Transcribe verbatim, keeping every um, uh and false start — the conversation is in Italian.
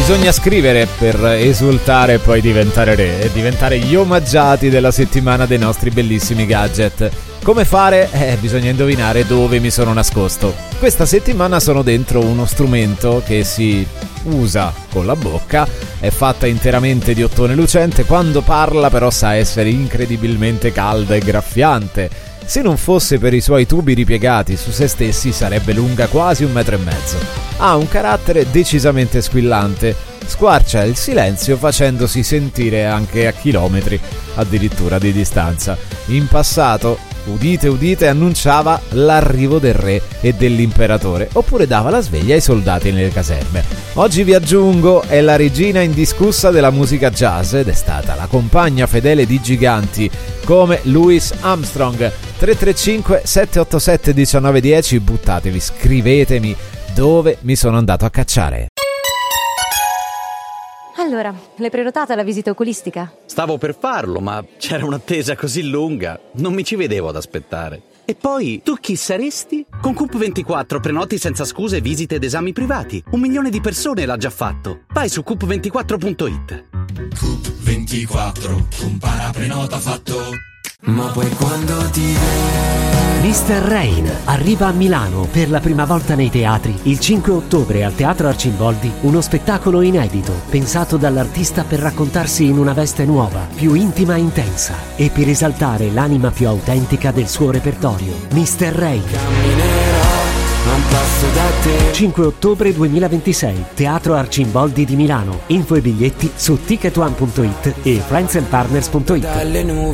Bisogna scrivere per esultare e poi diventare re e diventare gli omaggiati della settimana dei nostri bellissimi gadget. Come fare? Eh, bisogna indovinare dove mi sono nascosto. Questa settimana sono dentro uno strumento che si usa con la bocca, è fatta interamente di ottone lucente, quando parla però sa essere incredibilmente calda e graffiante. Se non fosse per i suoi tubi ripiegati su se stessi sarebbe lunga quasi un metro e mezzo. Ha un carattere decisamente squillante, squarcia il silenzio facendosi sentire anche a chilometri addirittura di distanza. In passato, udite udite, annunciava l'arrivo del re e dell'imperatore, oppure dava la sveglia ai soldati nelle caserme. Oggi vi aggiungo, è la regina indiscussa della musica jazz ed è stata la compagna fedele di giganti come Louis Armstrong. Tre tre cinque sette otto sette uno nove uno zero, buttatevi, scrivetemi dove mi sono andato a cacciare. Allora, l'hai prenotata la visita oculistica? Stavo per farlo, ma c'era un'attesa così lunga, non mi ci vedevo ad aspettare. E poi, tu chi saresti? Con Coop ventiquattro prenoti senza scuse visite ed esami privati. Un milione di persone l'ha già fatto. Vai su coop ventiquattro punto it. Coop ventiquattro, compara, prenota, fatto. Ma poi quando ti vedi mister Rain arriva a Milano per la prima volta nei teatri il cinque ottobre al Teatro Arcimboldi, uno spettacolo inedito pensato dall'artista per raccontarsi in una veste nuova, più intima e intensa e per esaltare l'anima più autentica del suo repertorio. mister Rain, non passo da te. cinque ottobre duemilaventisei, Teatro Arcimboldi di Milano. Info e biglietti su ticket one punto it e friends and partners punto it.